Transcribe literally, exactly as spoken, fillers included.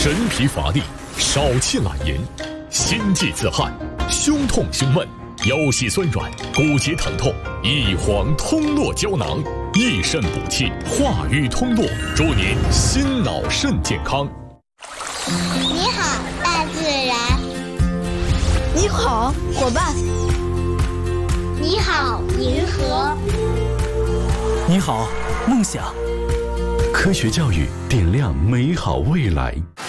神疲乏力，少气懒言，心悸自汗，胸痛胸闷，腰膝酸软，骨节疼痛，一黄通络胶囊，益肾补气，化瘀通络，祝您心脑肾健康。 你好，大自然。 你好，伙伴。 你好，银河。 你好，梦想。 科学教育点亮美好未来。